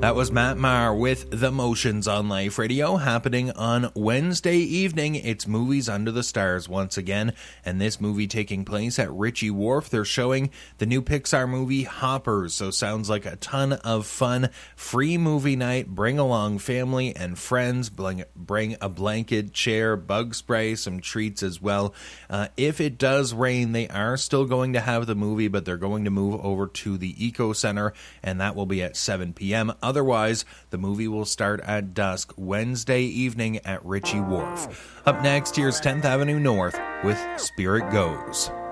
That was Matt Maher with The Motions on Life Radio, happening on Wednesday evening. It's Movies Under the Stars once again, and this movie taking place at Ritchie Wharf. They're showing the new Pixar movie Hoppers, so sounds like a ton of fun. Free movie night, bring along family and friends, bring a blanket, chair, bug spray, some treats as well. If it does rain, they are still going to have the movie, but they're going to move over to the Eco Center, and that will be at 7 p.m. Otherwise, the movie will start at dusk Wednesday evening at Ritchie Wharf. Up next, here's 10th Avenue North with Spirit Goes.